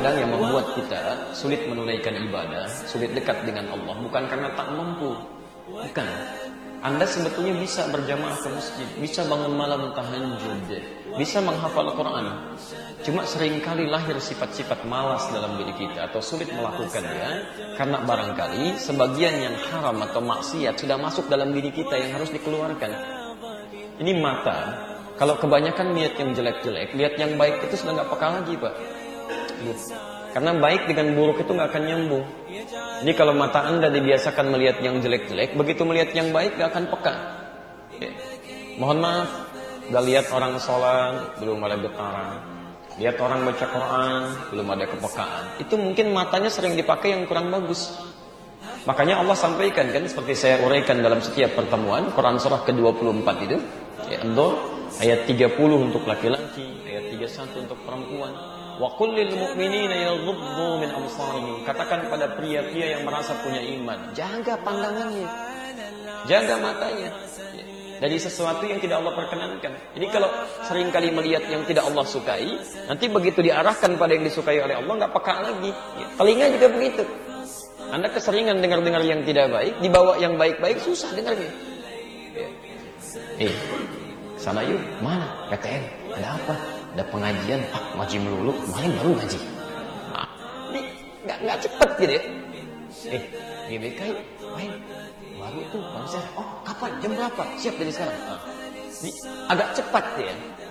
Kadang yang membuat kita sulit menunaikan ibadah, sulit dekat dengan Allah, bukan karena tak mampu. Bukan. Anda sebetulnya bisa berjamaah ke masjid, bisa bangun malam tahajud, bisa menghafal Quran. Cuma seringkali lahir sifat-sifat malas dalam diri kita atau sulit melakukannya karena barangkali sebagian yang haram atau maksiat sudah masuk dalam diri kita yang harus dikeluarkan. Ini mata. Kalau kebanyakan lihat yang jelek-jelek, lihat yang baik itu sudah nggak peka lagi, Pak. Karena baik dengan buruk itu nggak akan nyambung. Jadi kalau mata Anda dibiasakan melihat yang jelek-jelek, begitu melihat yang baik nggak akan peka. Ya. Mohon maaf, udah lihat orang sholat belum ada getaran, lihat orang baca Quran belum ada kepekaan. Itu mungkin matanya sering dipakai yang kurang bagus. Makanya Allah sampaikan kan, seperti saya uraikan dalam setiap pertemuan, Quran surah ke-24 itu, ya, ayat 30 untuk laki-laki, ayat 31 untuk perempuan. Wa qul lil mu'minina yaghuddu min absarihim. Katakan pada pria-pria yang merasa punya iman, jaga pandangannya, jaga matanya dari sesuatu yang tidak Allah perkenankan. Jadi kalau seringkali melihat yang tidak Allah sukai, nanti begitu diarahkan pada yang disukai oleh Allah nggak peka lagi. Telinga juga begitu. Anda keseringan dengar-dengar yang tidak baik, dibawa yang baik-baik susah dengarnya. Sana yuk, mana? PTN, ada apa? Ada pengajian, ngaji melulu, main baru ngaji. Ini nggak cepet gitu ya. GBK main baru tuh, baru kapan? Jam berapa? Siap dari sekarang. Ini agak cepat ya.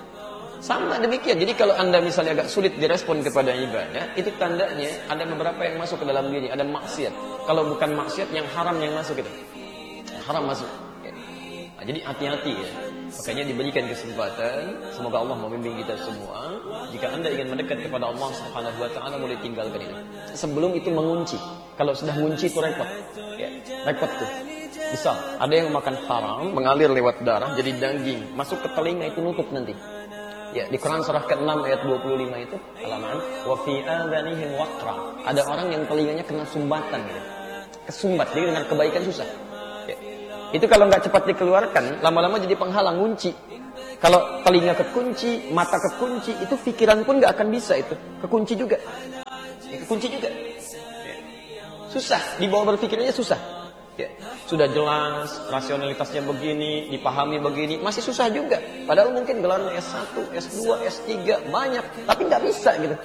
Sama demikian. Jadi kalau Anda misalnya agak sulit direspon kepada ibadah, itu tandanya ada beberapa yang masuk ke dalam diri, ada maksiat. Kalau bukan maksiat, yang haram yang masuk itu. Haram masuk. Jadi hati-hati ya. Makanya diberikan kesempatan, semoga Allah membimbing kita semua. Jika Anda ingin mendekat kepada Allah Subhanahu wa taala, mulai tinggalkan itu. Sebelum itu mengunci. Kalau sudah mengunci itu repot. Ya, repot tuh. Misal, ada yang makan haram, mengalir lewat darah jadi daging, masuk ke telinga itu nutup nanti. Ya, di Quran surah ke-6 ayat 25 itu halaman wa fi adhanihim waqra. Ada orang yang telinganya kena sumbatan gitu. Kesumbat, jadi dengar kebaikan susah. Ya. Itu kalau nggak cepat dikeluarkan, lama-lama jadi penghalang, kunci. Kalau telinga kekunci, mata kekunci, itu pikiran pun nggak akan bisa itu. Kekunci juga. Ya, kekunci juga. Ya. Susah, dibawa berpikirnya susah. Ya. Sudah jelas, rasionalitasnya begini, dipahami begini, masih susah juga. Padahal mungkin gelarnya S1, S2, S3, banyak, tapi nggak bisa gitu.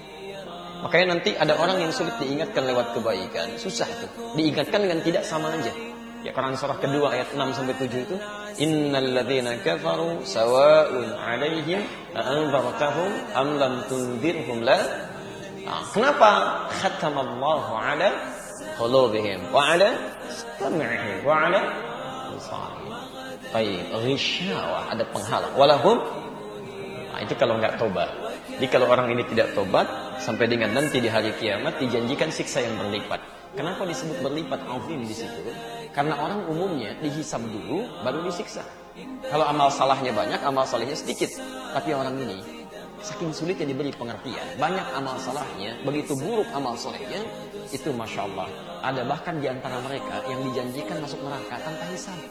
Makanya nanti ada orang yang sulit diingatkan lewat kebaikan, susah tuh. Diingatkan dengan tidak sama aja. Ya, Quran surah kedua ayat 6-7 itu, innal ladzina kafaru sawa'un 'alaihim a'anzartahum am lam tunzirhum la. Kenapa? Khatamallahu 'ala qulubihim wa 'ala sam'ihim wa 'ala absarihim. Baik, ghisyawah, ada penghalang. Walahum, itu kalau enggak tobat. Jadi kalau orang ini tidak tobat, sampai dengan nanti di hari kiamat dijanjikan siksa yang berlipat. Kenapa disebut berlipat azim di situ? Karena orang umumnya dihisab dulu baru disiksa. Kalau amal salahnya banyak, amal salehnya sedikit. Tapi orang ini saking sulitnya diberi pengertian, banyak amal salahnya, begitu buruk amal solehnya, itu masya Allah. Ada bahkan di antara mereka yang dijanjikan masuk neraka tanpa hisab.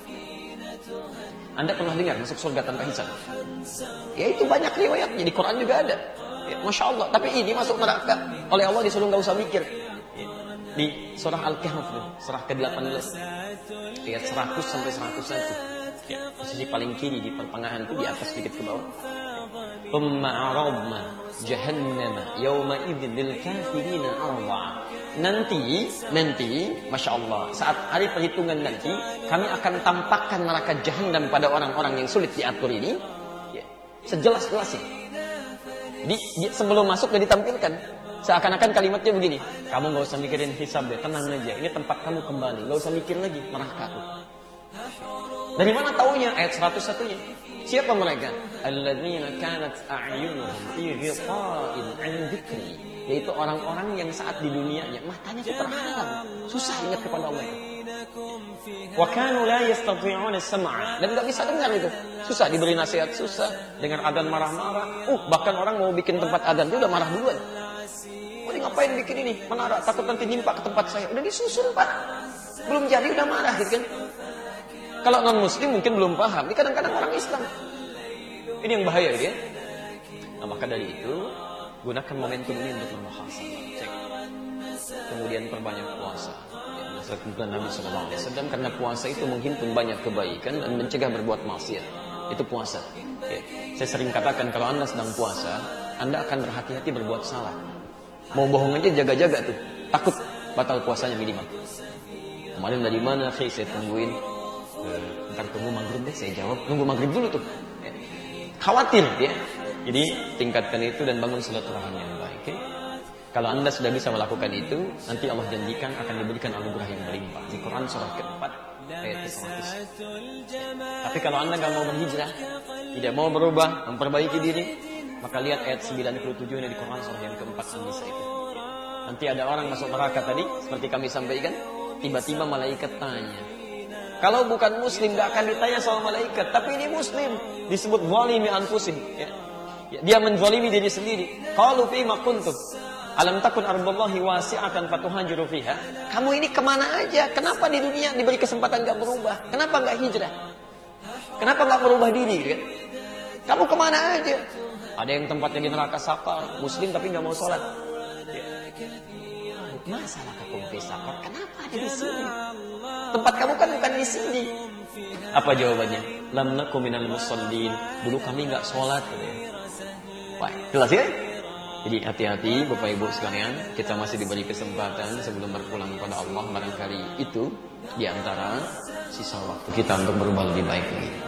Anda pernah dengar masuk surga tanpa hisab? Ya itu banyak riwayatnya, di Quran juga ada. Ya, masya Allah. Tapi ini masuk neraka oleh Allah disuruh nggak usah mikir. Di surah Al-Kahf, surah ke-18 ayat 100 sampai 101. Ya, posisi paling kiri di pertengahan itu, di atas sedikit ke bawah. Thumma 'aradna jahannama yawma idzin lil kafirina 'arda. Nanti, masya Allah, saat hari perhitungan nanti, kami akan tampakkan neraka Jahannam pada orang-orang yang sulit diatur ini, ya, sejelas-jelasnya. Sebelum masuk sudah ditampilkan. Seakan-akan kalimatnya begini, kamu gak usah mikirin hisab deh, tenang aja, ini tempat kamu kembali, gak usah mikir lagi, neraka tuh. Dari mana taunya? Ayat 101-nya. Siapa mereka? Alladzina kanat a'yunuhum fi ghita'in 'an dzikri. Yaitu orang-orang yang saat di dunianya matanya itu terhalang, susah ingat kepada Allah. Wa kanu la yastati'una as-sam'a, dan enggak bisa dengar itu. Susah diberi nasihat, susah dengar adzan marah-marah. Bahkan orang mau bikin tempat adzan dia udah marah duluan. Ini ngapain bikin ini? Menara, takut nanti nimpa ke tempat saya. Udah disusun, Pak. Belum jadi udah marah gitu kan. Kalau non muslim mungkin belum paham. Ini kadang-kadang orang Islam. Ini yang bahaya gitu ya. Nah, maka dari itu Gunakan momentum ini untuk bermuhasabah. Cek. Kemudian perbanyak puasa. Sabda Nabi SAW, karena puasa itu menghimpun banyak kebaikan dan mencegah berbuat maksiat. Itu puasa. Ya. Saya sering katakan kalau Anda sedang puasa, Anda akan berhati-hati berbuat salah. Mau bohong aja jaga-jaga tuh, takut batal puasanya minimal. Kemarin dari mana? Saya tungguin. Ntar tunggu maghrib deh, saya jawab. Nunggu maghrib dulu tuh. Ya. Khawatir ya. Jadi tingkatkan itu dan bangun silaturahmi yang baik. Ya. Kalau Anda sudah bisa melakukan itu, nanti Allah janjikan akan diberikan anugerah yang berlimpah. Di Quran surah keempat ayat 100. Tapi kalau Anda nggak mau berhijrah, tidak mau berubah, memperbaiki diri, maka lihat ayat 97 ini di Quran surah yang keempat An-Nisa itu. Nanti ada orang masuk neraka tadi, seperti kami sampaikan, tiba-tiba malaikat tanya. Kalau bukan muslim nggak akan ditanya soal malaikat, tapi ini muslim, disebut zalimi anfusin. Ya. Dia menzalimi diri sendiri. Qalu fima kuntum? Alam takun ardullahi wasi'atan fatuhajiru fiha. Kamu ini kemana aja? Kenapa di dunia diberi kesempatan gak berubah? Kenapa gak hijrah? Kenapa gak berubah diri? Kan? Kamu kemana aja? Ada yang tempatnya di neraka sakar, muslim tapi gak mau sholat. Ya. Masalah kamu sakar, kenapa ada di sini? Tempat kamu kan bukan di sini. Apa jawabannya? Lam nakum minal musallin. Dulu kami gak sholat. Wah, jelas ya? Jadi hati-hati Bapak Ibu sekalian, kita masih diberi kesempatan sebelum berpulang kepada Allah. Barangkali itu diantara sisa waktu kita untuk berubah lebih baik lagi.